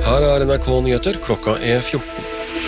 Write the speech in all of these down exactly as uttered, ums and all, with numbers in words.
Her er N R K Nyheter, klokka er fjorten.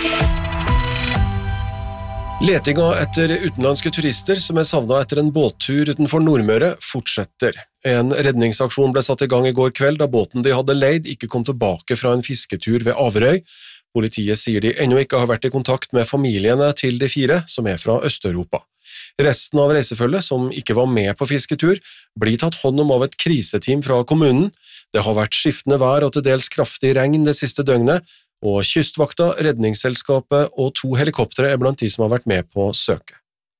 Letinga etter utenlandske turister som er savnet etter en båttur utenfor Nordmøre fortsetter. En redningsaksjon ble satt i gang i går kveld da båten de hadde leid ikke kom tilbake fra en fisketur ved Averøy. Politiet sier de ennå ikke har vært i kontakt med familiene til de fire, som er fra Øst-Europa. Resten av reisefølget, som ikke var med på fisketur, blir tatt hånd om av et kriseteam fra kommunen. Det har vært skiftende vær og til dels kraftig regn det siste døgnet, og Kystvakta, Redningsselskapet og to helikoptre er blant de som har vært med på søket.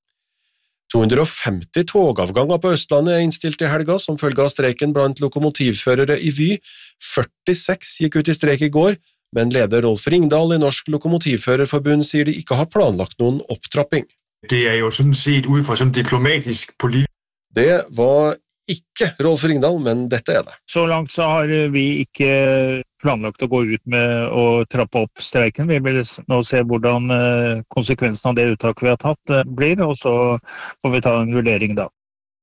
to hundre og femti togavganger på Østlandet er innstilt i helga som følge av streiken blant lokomotivførere i Vy. førtiseks gikk ut i streik i går, men leder Rolf Ringdal i Norsk Lokomotivførerforbund sier de ikke har planlagt noen opptrapping. Det er jo sådan set ud fra sådan diplomatisk politisk. Det var ikke Rolf Ringdal, men dette er det. Så langt så har vi ikke planlagt å gå ut med å trappe opp streiken. Vi vil nå se hvordan konsekvensen av det uttaket vi har tatt blir, og så får vi ta en vurdering da.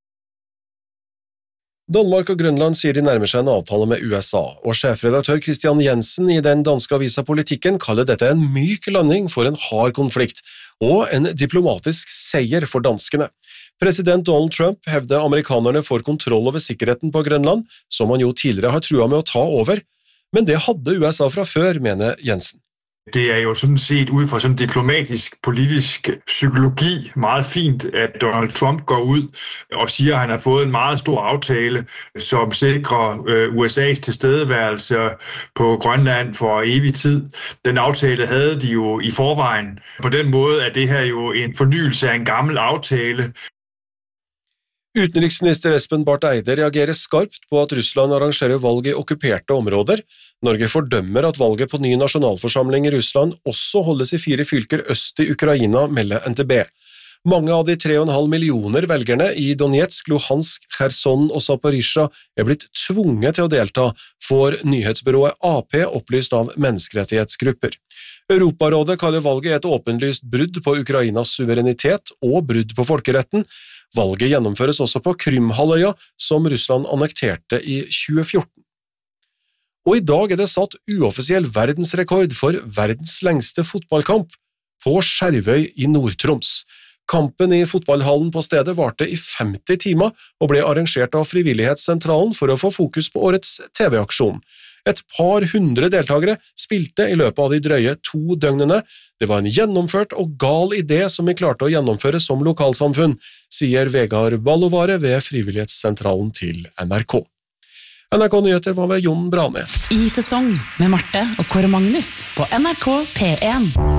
Danmark og Grønland sier de nærmer seg en avtale med U S A, og sjefredaktør Christian Jensen i den danske avisa Politikken kaller dette en myk landing for en hard konflikt, og en diplomatisk seier for danskene. President Donald Trump hevder amerikanerne får kontroll over sikkerheten på Grønland, som han jo tidligere har trua med å ta over, men det hadde U S A fra før, mener Jensen. Det er jo sådan set ud fra sådan diplomatisk politisk psykologi meget fint, at Donald Trump går ud og siger, at han har fået en meget stor aftale, som sikrer U S A's tilstedeværelse på Grønland for evig tid. Den aftale havde de jo i forvejen. På den måde er det her jo en fornyelse af en gammel aftale. Utenriksminister Espen Barth Eide reagerer skarpt på at Russland arrangerer valg i okkuperte områder. Norge fordømmer at valget på ny nasjonalforsamling i Russland også holdes i fire fylker øst i Ukraina, melder N T B. Mange av de tre komma fem millioner velgerne i Donetsk, Luhansk, Kherson og Zaporizjzja er blitt tvunget til å delta, får nyhetsbyrået A P opplyst av menneskerettighetsgrupper. Europarådet kaller valget et åpenlyst brudd på Ukrainas suverenitet og brudd på folkeretten. Valget gjennomføres også på Krymhalvøya, som Russland annekterte i tjue fjorten. Og i dag er det satt uoffisiell verdensrekord for verdens lengste fotballkamp på Skjervøy i Nord-Troms. Kampen i fotballhallen på stedet varte i femti timer og ble arrangert av Frivillighetssentralen for å få fokus på årets T V-aksjon. Et par hundre deltagere spilte i løpet av de drøye to døgnene. Det var en gjennomført og gal idé som vi klarte å gjennomføre som lokalsamfunn, sier Vegard Ballovare ved Frivillighetssentralen til N R K. N R K Nyheter var ved Jon Branes. I sesong med Marte og Kåre Magnus på N R K P en.